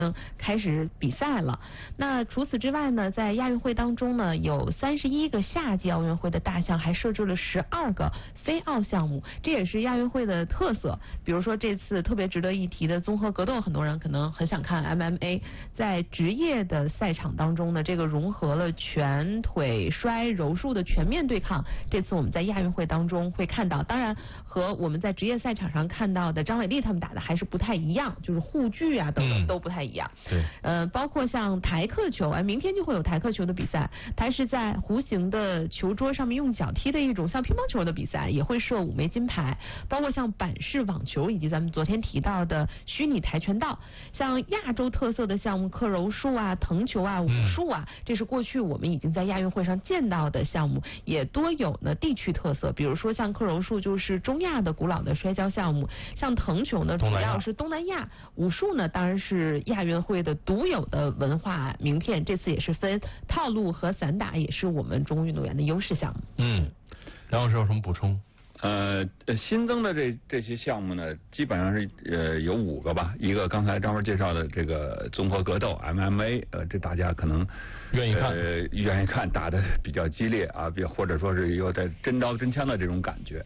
开始比赛了。那除此之外呢，在亚运会当中呢，有31个夏季奥运会的大项，还设置了12个非奥项目，这也是亚运会的特色。比如说这次特别值得一提的综合格斗，很多人可能很想看 MMA， 在职业的赛场当中呢，这个融合了拳、腿、摔、柔术的全面对抗。这次我们在亚运会当中会看到，当然和我们在职业赛场上看到的张伟丽他们打的还是不太一样，就是护具啊等等都不太一样。 对， 包括像台客球，明天就会有台客球的比赛，它是在弧形的球桌上面用脚踢的一种像乒乓球的比赛，也会设5枚金牌。包括像板式网球，以及咱们昨天提到的虚拟跆拳道，像亚洲特色的项目克柔术啊、藤球啊、武术啊，这是过去我们已经在亚运会上见到的项目，也多有呢地区特色。比如说像克柔术就是中亚的古老的摔跤项目，像藤球呢主要是东南亚，武术呢当然是亚运会的独有的文化名片，这次也是分套路和散打，也是我们中国运动员的优势项目。 梁老师有什么补充？ 新增的这些项目呢，基本上是有5个吧。一个刚才张文介绍的这个综合格斗 MMA，这大家可能愿意看， 打得比较激烈啊，或者说是有点真刀真枪的这种感觉。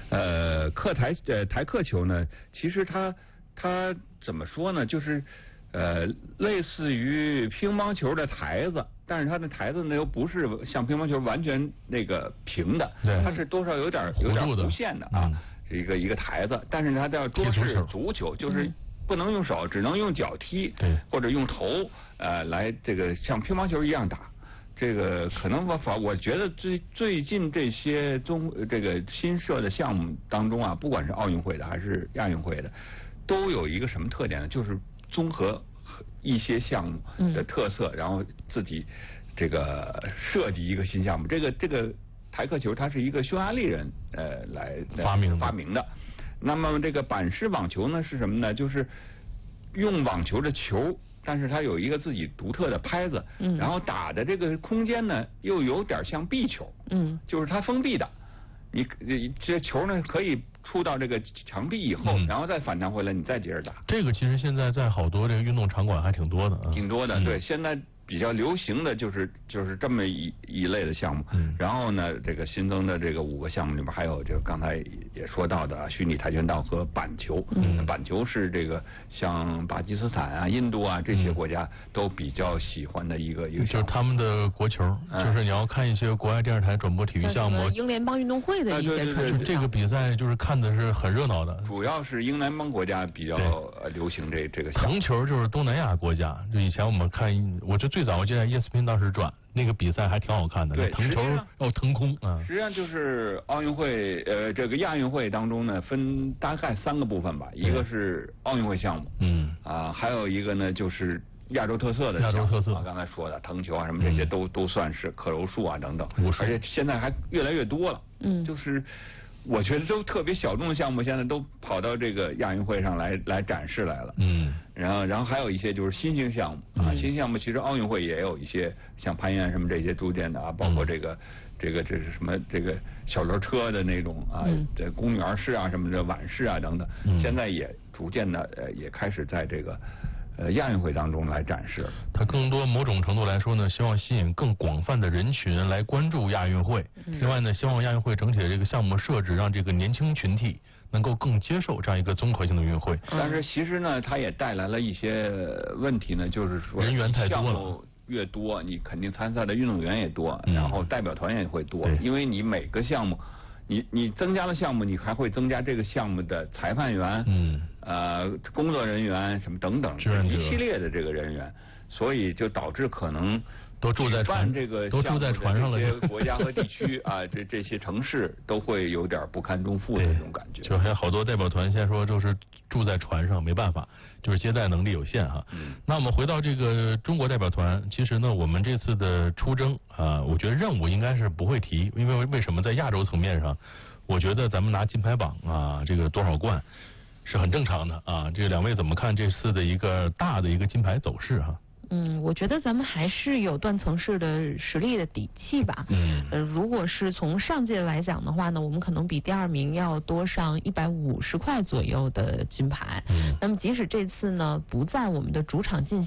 台客球呢，其实它怎么说呢，就是类似于乒乓球的台子，但是它的台子呢又不是像乒乓球完全那个平的，它是多少有点弧线的啊，一个台子，但是它叫桌式足球，就是不能用手，只能用脚踢，或者用头来这个像乒乓球一样打。这个可能我觉得最近这些这个新设的项目当中啊，不管是奥运会的还是亚运会的，都有一个什么特点呢？就是综合一些项目的特色，然后自己这个设计一个新项目。这个台客球它是一个匈牙利人来发明的。那么这个板式网球呢是什么呢？就是用网球的球，但是它有一个自己独特的拍子，然后打的这个空间呢又有点像壁球，就是它封闭的，你这球呢可以触到这个墙壁以后，然后再反弹回来，你再接着打。 这个其实现在在好多这个运动场馆还挺多的， 对，现在比较流行的就是这么一类的项目。然后呢，这个新增的这个5个项目里面还有这个刚才也说到的虚拟跆拳道和板球。板球是这个像巴基斯坦啊、印度啊这些国家都比较喜欢的一个项目， 就是他们的国球。就是你要看一些国外电视台转播体育项目， 英联邦运动会的一些传统， 这个比赛就是看的是很热闹的。 主要是英联邦国家比较流行这个项目。 藤球就是东南亚国家，就以前我们看，我最早我记得叶斯宾当时转那个比赛还挺好看的， 对， 藤球腾空啊。 实际上就是奥运会这个亚运会当中呢，分大概3个部分吧，一个是奥运会项目，还有一个呢就是亚洲特色的项目，刚才说的藤球啊什么这些都算是克柔术啊等等，而且现在还越来越多了，就是我觉得都特别小众的项目，现在都跑到这个亚运会上来展示来了。然后还有一些就是新兴项目啊，新项目其实奥运会也有一些，像攀岩什么这些逐渐的啊，包括这是什么这个小轮车的那种啊，这公园式啊什么的晚式啊等等，现在也逐渐的也开始在这个亚运会当中来展示。 它更多某种程度来说呢，希望吸引更广泛的人群来关注亚运会。另外呢，希望亚运会整体的这个项目设置，让这个年轻群体能够更接受这样一个综合性的运会。 但是其实呢，它也带来了一些问题呢，就是说人员太多了， 越多，你肯定参赛的运动员也多，然后代表团也会多，因为你每个项目。你增加了项目，你还会增加这个项目的裁判员，工作人员什么等等一系列的这个人员，所以就导致可能都住在船上了， 这些国家和地区啊，这些城市都会有点不堪重负的这种感觉。 就还有好多代表团现在说就是住在船上，没办法，就是接待能力有限哈。那我们回到这个中国代表团，其实呢，我们这次的出征啊，我觉得任务应该是不会提，因为什么？在亚洲层面上，我觉得咱们拿金牌榜啊，这个多少冠是很正常的啊。这2位怎么看这次的一个大的一个金牌走势哈？ 我觉得咱们还是有断层式的实力的底气吧。如果是从上届来讲的话呢，我们可能比第2名要多上150块左右的金牌。那么即使这次呢不在我们的主场进行